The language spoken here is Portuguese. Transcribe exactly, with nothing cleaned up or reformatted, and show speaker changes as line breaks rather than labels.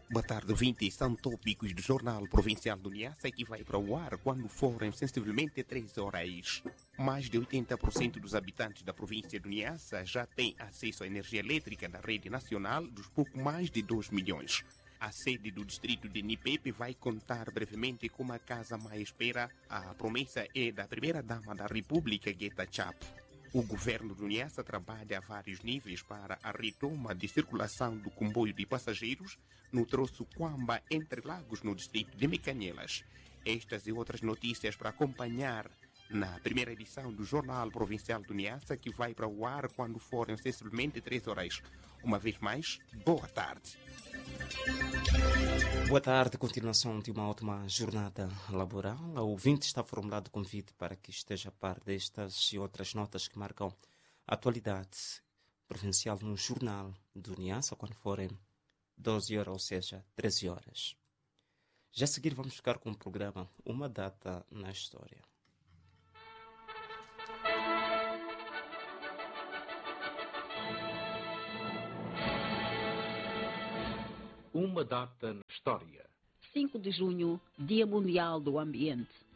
Boa tarde, vinte são tópicos do Jornal Provincial do Niassa que vai para o ar quando forem sensivelmente três horas. Mais de oitenta por cento dos habitantes da província do Niassa já têm acesso à energia elétrica da rede nacional dos pouco mais de dois milhões. A sede do distrito de Nipepe vai contar brevemente como a Casa Mãe espera. A promessa é da primeira-dama da República, Guetta Chap. O governo do Niassa trabalha a vários níveis para a retoma de circulação do comboio de passageiros no troço Quamba entre Lagos, no distrito de Mecanelas. Estas e outras notícias para acompanhar na primeira edição do Jornal Provincial do Niassa, que vai para o ar quando forem sensivelmente três horas. Uma vez mais, boa tarde.
Boa tarde, continuação de uma ótima jornada laboral. A ouvinte está formulado o convite para que esteja a par destas e outras notas que marcam a atualidade provincial no Jornal do Niassa, quando forem doze horas, ou seja, treze horas. Já a seguir vamos ficar com o programa Uma Data na História.
Uma data na história.
cinco de junho, Dia Mundial do Ambiente.